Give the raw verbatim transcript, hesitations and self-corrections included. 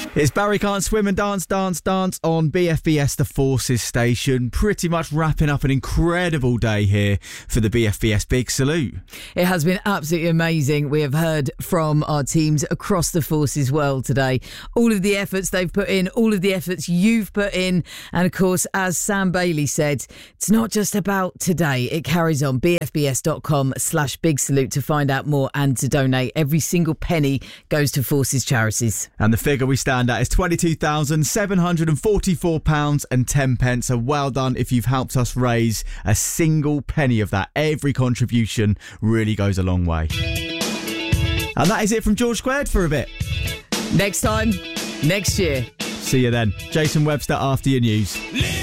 It's Barry Can't Swim and Dance, Dance, Dance on B F B S The Forces station. Pretty much wrapping up an incredible day here for the B F B S Big Salute. It has been absolutely amazing. We have heard from our teams across the Forces world today. All of the efforts they've put in, all of the efforts you've put in. And of course, as Sam Bailey said, it's not just about today. It carries on. B F B S dot com slash Big Salute to find out more and to donate. Every single penny goes to Forces charities. And the figure we stand at is twenty-two thousand seven hundred forty-four pounds and ten pence. So well done if you've helped us raise a single penny of that. Every contribution really goes a long way. And that is it from George Squared for a bit. Next time, next year. See you then. Jason Webster after your news.